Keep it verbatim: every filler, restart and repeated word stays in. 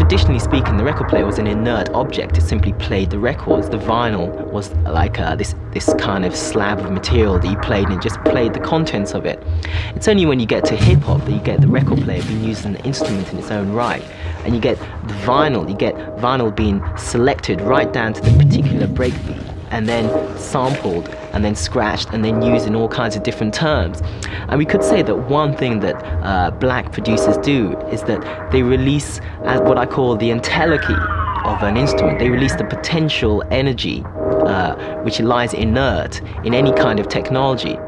traditionally speaking, the record player was an inert object. It simply played the records. The vinyl was like uh, this this kind of slab of material that you played and just played the contents of it. It's only when you get to hip hop that you get the record player being used as an instrument in its own right, and you get the vinyl. You get vinyl being selected right down to the particular breakbeat, and then sampled, and then scratched, and then used in all kinds of different terms. And we could say that one thing that uh, black producers do is that they release uh, what I call the entelechy of an instrument. They release the potential energy uh, which lies inert in any kind of technology.